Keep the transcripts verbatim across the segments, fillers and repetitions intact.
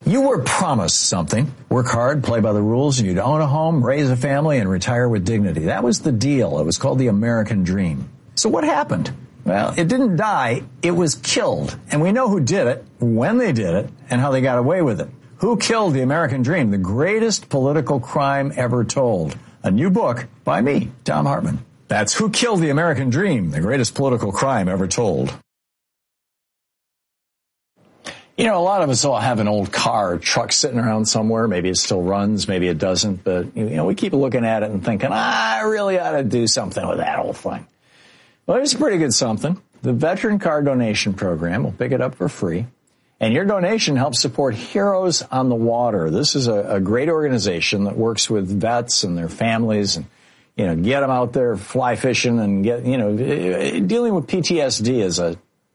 You were promised something. Work hard, play by the rules, and you'd own a home, raise a family, and retire with dignity. That was the deal. It was called the American Dream. So what happened? Well, it didn't die. It was killed. And we know who did it, when they did it, and how they got away with it. Who killed the American Dream? The greatest political crime ever told. A new book by me, Thom Hartmann. That's Who Killed the American Dream, the greatest political crime ever told. You know, a lot of us all have an old car or truck sitting around somewhere. Maybe it still runs, maybe it doesn't. But, you know, we keep looking at it and thinking, ah, I really ought to do something with that old thing. Well, it's a pretty good something. The Veteran Car Donation Program will pick it up for free. And your donation helps support Heroes on the Water. This is a, a great organization that works with vets and their families and, you know, get them out there fly fishing and get, you know, dealing with P T S D is a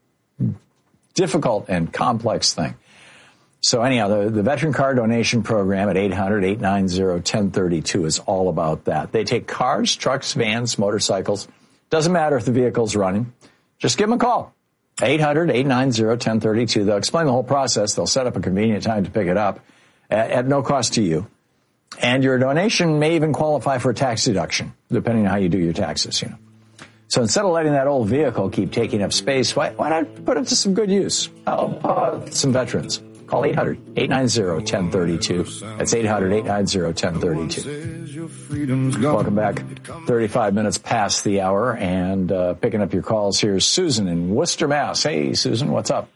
difficult and complex thing. So anyhow, the, the Veteran Car Donation Program at eight hundred, eight nine zero, one zero three two is all about that. They take cars, trucks, vans, motorcycles. Doesn't matter if the vehicle's running. Just give them a call. eight hundred, eight nine zero, one zero three two. They'll explain the whole process. They'll set up a convenient time to pick it up at, at no cost to you. And your donation may even qualify for a tax deduction, depending on how you do your taxes, you know. So instead of letting that old vehicle keep taking up space, why, why not put it to some good use? Oh, uh, some veterans. Call eight hundred, eight nine zero, one zero three two. That's eight hundred, eight nine zero, one zero three two. Welcome back. thirty-five minutes past the hour, and uh, picking up your calls here is Susan in Worcester, Mass. Hey, Susan, what's up?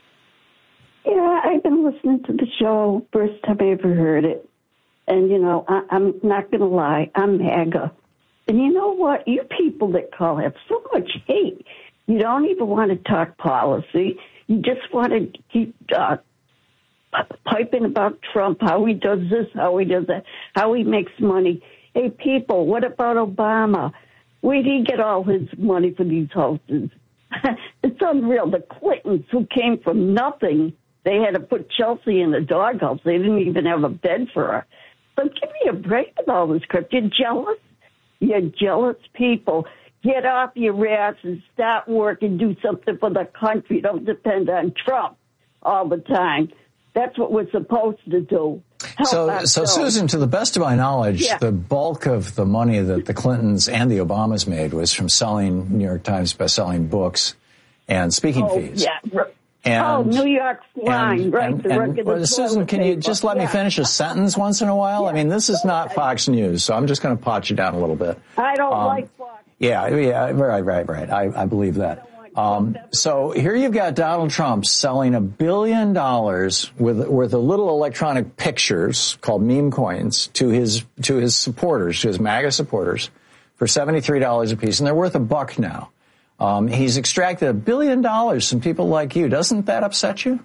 Yeah, I've been listening to the show. First time I ever heard it. And, you know, I, I'm not going to lie. I'm MAGA. And you know what? You people that call have so much hate. You don't even want to talk policy. You just want to keep uh, piping about Trump, how he does this, how he does that, how he makes money. Hey, people, what about Obama? Where'd he get all his money for these houses? It's unreal. The Clintons, who came from nothing, they had to put Chelsea in the doghouse. They didn't even have a bed for her. So give me a break with all this crap. You're jealous? You're jealous people. Get off your ass and start work and do something for the country. Don't depend on Trump all the time. That's what we're supposed to do. Help so, so Susan, to the best of my knowledge, yeah. the bulk of the money that the Clintons and the Obamas made was from selling New York Times best-selling books and speaking oh, fees. Yeah. And, oh, New York Line, and, right? And, the and, well, Susan, can you just let yeah. me finish a sentence once in a while? Yeah. I mean, this is not Fox News, so I'm just going to pot you down a little bit. I don't um, like Fox. Yeah, yeah, right, right, right. I, I believe that. Um, so here you've got Donald Trump selling a billion dollars with worth of little electronic pictures called meme coins to his to his supporters, to his MAGA supporters, for seventy-three dollars a piece, and they're worth a buck now. Um, he's extracted a billion dollars from people like you. Doesn't that upset you?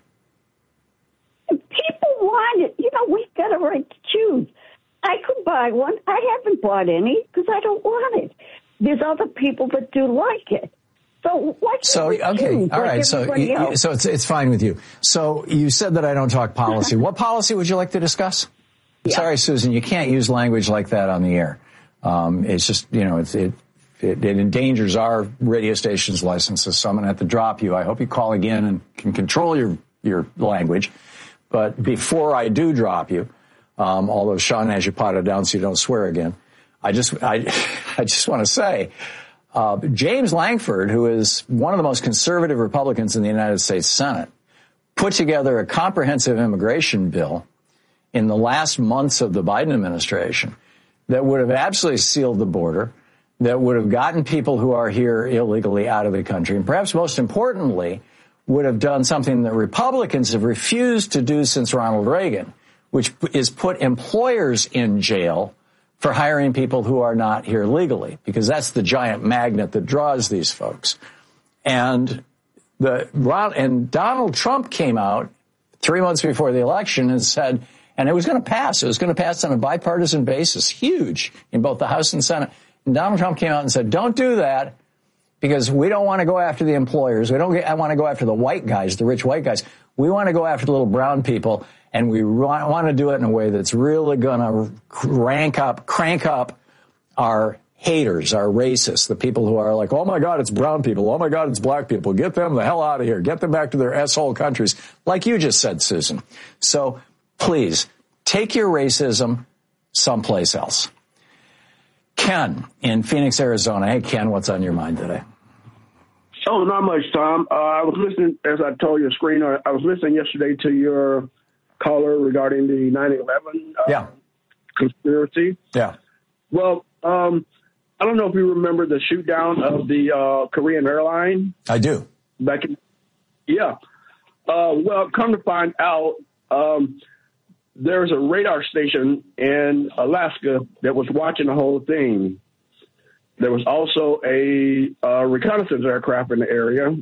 People want it. You know, we've got a right to choose. I could buy one. I haven't bought any because I don't want it. There's other people that do like it. So why can't So, we okay, choose all like right, so you, so it's it's fine with you. So you said that I don't talk policy. What policy would you like to discuss? Yeah. Sorry, Susan, you can't use language like that on the air. Um, it's just, you know, it's, it, it it endangers our radio station's licenses, so I'm going to have to drop you. I hope you call again and can control your, your language. But before I do drop you, um, although Sean has you potted down so you don't swear again, I just I I just want to say, Uh, James Lankford, who is one of the most conservative Republicans in the United States Senate, put together a comprehensive immigration bill in the last months of the Biden administration that would have absolutely sealed the border, that would have gotten people who are here illegally out of the country, and perhaps most importantly, would have done something that Republicans have refused to do since Ronald Reagan, which is put employers in jail for hiring people who are not here legally, because that's the giant magnet that draws these folks. And the and Donald Trump came out three months before the election and said, and it was going to pass. It was going to pass on a bipartisan basis, huge, in both the House and Senate. And Donald Trump came out and said, don't do that, because we don't want to go after the employers. We don't I want to go after the white guys, the rich white guys. We want to go after the little brown people. And we want to do it in a way that's really going to rank up, crank up our haters, our racists, the people who are like, oh, my God, it's brown people. Oh, my God, it's black people. Get them the hell out of here. Get them back to their S-hole countries, like you just said, Susan. So please take your racism someplace else. Ken in Phoenix, Arizona. Hey, Ken, what's on your mind today? Oh, not much, Tom. Uh, I was listening, as I told your screener, I was listening yesterday to your caller regarding the nine eleven uh, yeah. conspiracy. Yeah. Well, um, I don't know if you remember the shoot down of the uh, Korean airline. I do. Back in, yeah. Uh, well, come to find out, um, there's a radar station in Alaska that was watching the whole thing. There was also a uh, reconnaissance aircraft in the area.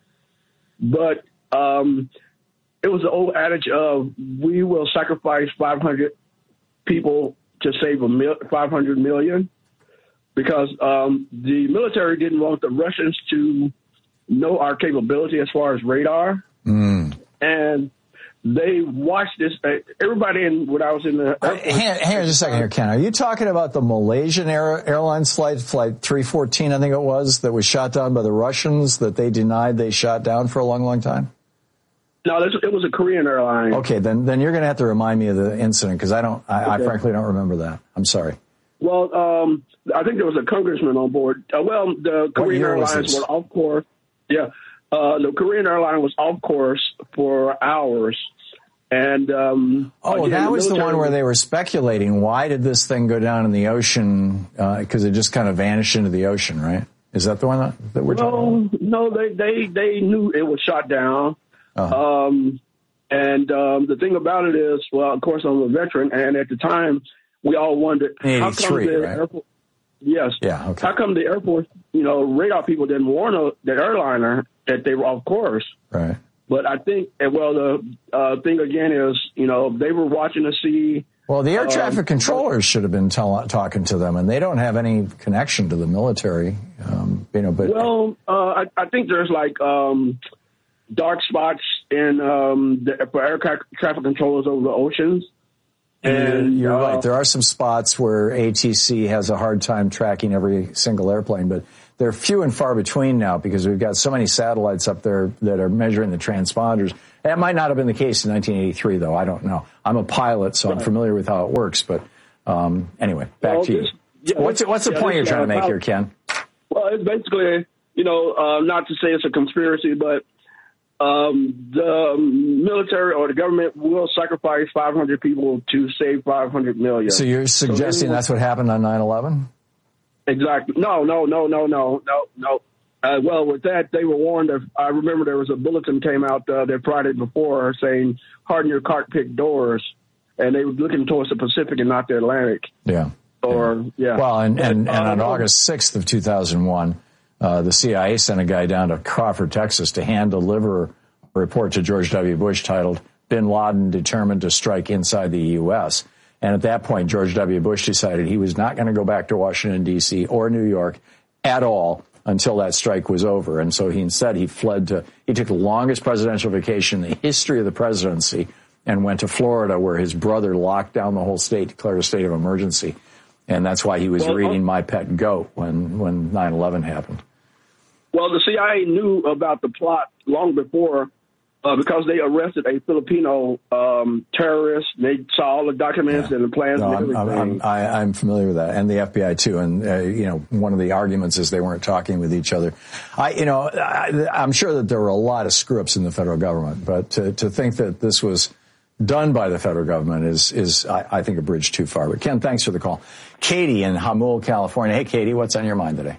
But um, it was the old adage of we will sacrifice five hundred people to save a mil- five hundred million, because um, the military didn't want the Russians to know our capability as far as radar. Mm. And they watched this. Uh, everybody in when I was in the uh, hang, hang on just a second here, Ken. Are you talking about the Malaysian Air, Airlines flight, flight three fourteen, I think it was, that was shot down by the Russians that they denied they shot down for a long, long time? No, this, it was a Korean airline. Okay, then then you're going to have to remind me of the incident because I don't. I, okay. I frankly don't remember that. I'm sorry. Well, um, I think there was a congressman on board. Uh, well, the Korean Airlines were off course. Yeah. Uh, the Korean airline was off course for hours. And, um, oh, again, that the was the one where was, they were speculating. Why did this thing go down in the ocean? Because uh, it just kind of vanished into the ocean, right? Is that the one that, that we're no, talking about? No, they, they, they knew it was shot down. Uh-huh. Um, and um, the thing about it is, well, of course, I'm a veteran. And at the time, we all wondered, how come the right? Air Force, yes. Yeah, okay. How come the Air Force, you know, radar people didn't warn the airliner that they were off course? Right. But I think, well, the uh, thing again is, you know, they were watching to see. Well, the air traffic um, controllers should have been tell- talking to them, and they don't have any connection to the military. Um, you know, but well, uh, I, I think there's like um, dark spots in um, the, for air tra- traffic controllers over the oceans. And you're uh, right. There are some spots where A T C has a hard time tracking every single airplane, but they're few and far between now because we've got so many satellites up there that are measuring the transponders. That might not have been the case in nineteen eighty-three, though. I don't know. I'm a pilot, so I'm familiar with how it works. But um, anyway, back well, to you. This, yeah, what's this, what's the yeah, point you're trying to make about, here, Ken? Well, it's basically, you know, uh, not to say it's a conspiracy, but um, the military or the government will sacrifice five hundred people to save five hundred million. So you're suggesting so anyone, that's what happened on nine eleven? Exactly. No, no, no, no, no, no, no. Uh, well, with that, they were warned. Of, I remember there was a bulletin came out uh, that Friday before saying, harden your cockpit doors. And they were looking towards the Pacific and not the Atlantic. Yeah. Or, yeah. Well, and, and, but, and on uh, August sixth of two thousand one, uh, the C I A sent a guy down to Crawford, Texas to hand deliver a report to George W. Bush titled, Bin Laden Determined to Strike Inside the U S And at that point, George W. Bush decided he was not going to go back to Washington, D C or New York at all until that strike was over. And so he instead he fled to, he took the longest presidential vacation in the history of the presidency and went to Florida where his brother locked down the whole state, declared a state of emergency. And that's why he was well, reading My Pet Goat when, when nine eleven happened. Well, the C I A knew about the plot long before uh, because they arrested a Filipino um, terrorist. They saw all the documents yeah. and the plans no, and I'm, everything. I'm, I'm, I'm familiar with that, and the F B I too. And uh, you know, one of the arguments is they weren't talking with each other. I, you know, I, I'm sure that there were a lot of screw-ups in the federal government, but to, to think that this was done by the federal government is, is I, I think, a bridge too far. But Ken, thanks for the call. Katie in Hamul, California. Hey, Katie, what's on your mind today?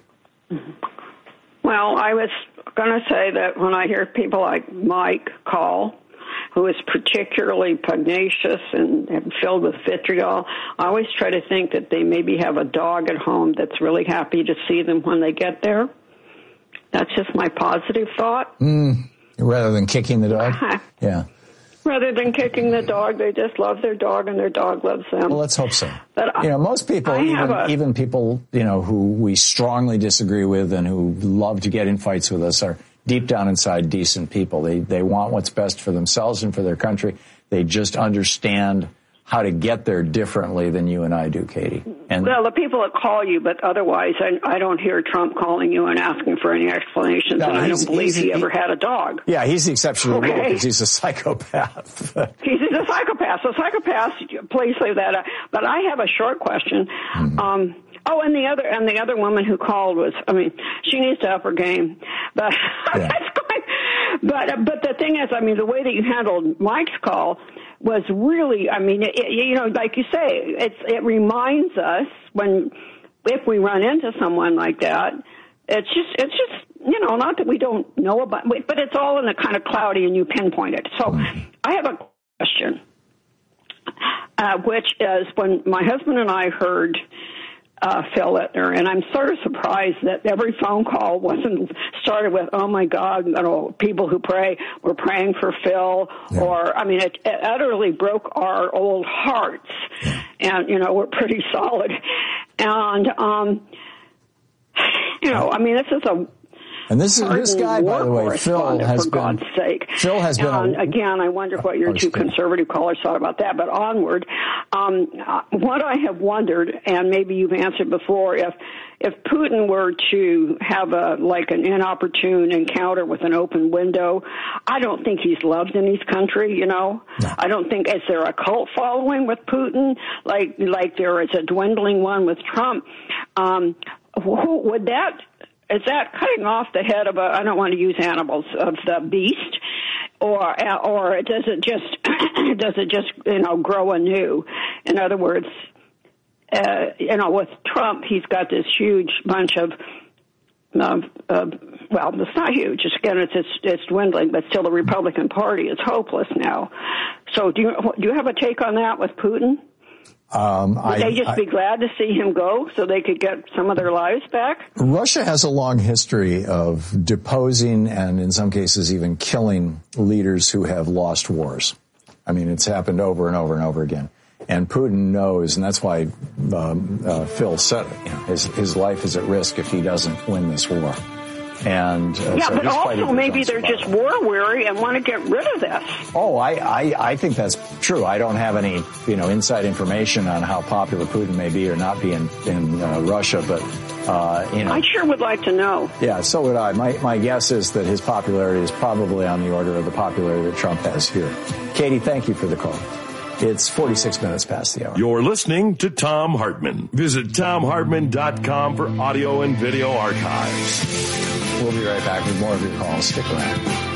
Well, I was going to say that when I hear people like Mike call, who is particularly pugnacious and, and filled with vitriol, I always try to think that they maybe have a dog at home that's really happy to see them when they get there. That's just my positive thought. Mm, rather than kicking the dog? Yeah. Rather than kicking the dog, they just love their dog and their dog loves them. Well, let's hope so. But you know, most people, I even, a, even people, you know, who we strongly disagree with and who love to get in fights with us are deep down inside decent people. They, they want what's best for themselves and for their country. They just understand how to get there differently than you and I do, Katie. And well, the people that call you, but otherwise, I, I don't hear Trump calling you and asking for any explanations, no, and I don't believe he, he ever had a dog. Yeah, he's the exception to the okay. rule because he's a psychopath. he's a psychopath. So psychopaths, please leave that out. But I have a short question. Mm-hmm. Um, oh, and the other and the other woman who called was, I mean, she needs to up her game. But yeah. that's going. But but the thing is, I mean, the way that you handled Mike's call was really, I mean, it, it, you know, like you say, it's it reminds us when if we run into someone like that, it's just it's just you know, not that we don't know about, but it's all in a kind of cloudy and you pinpoint it. So I have a question, uh, which is when my husband and I heard Uh, Phil Ittner, and I'm sort of surprised that every phone call wasn't started with, oh my God, you know, people who pray, we're praying for Phil, yeah. or, I mean, it, it utterly broke our old hearts, yeah. and, you know, we're pretty solid, and, um, you know, I mean, this is a And this is this guy, by the way, Phil has for been. God's sake. Phil has been. And a, again, I wonder what your two conservative callers thought about that. But onward, um, what I have wondered, and maybe you've answered before, if if Putin were to have a like an inopportune encounter with an open window, I don't think he's loved in his country. You know, no. I don't think is there a cult following with Putin, like like there is a dwindling one with Trump. Um, who, would that? Is that cutting off the head of a, I don't want to use animals, of the beast, or or does it just does it just you know grow anew? In other words, uh, you know, with Trump, he's got this huge bunch of, uh, uh, well, it's not huge. It's, again, it's, it's it's dwindling, but still, the Republican Party is hopeless now. So, do you do you have a take on that with Putin? Um, Would I, they just I, be glad to see him go so they could get some of their lives back? Russia has a long history of deposing and in some cases even killing leaders who have lost wars. I mean, it's happened over and over and over again. And Putin knows, and that's why um, uh, Phil said you know, his, his life is at risk if he doesn't win this war. And uh, yeah, so but also maybe they're survival. just war weary and want to get rid of this. Oh, I, I, I think that's true. I don't have any, you know, inside information on how popular Putin may be or not be in, in uh, Russia, but, uh, you know. I sure would like to know. Yeah, so would I. My, my guess is that his popularity is probably on the order of the popularity that Trump has here. Katie, thank you for the call. It's forty-six minutes past the hour. You're listening to Thom Hartmann. Visit Thom Hartmann dot com for audio and video archives. We'll be right back with more of your calls. Stick around.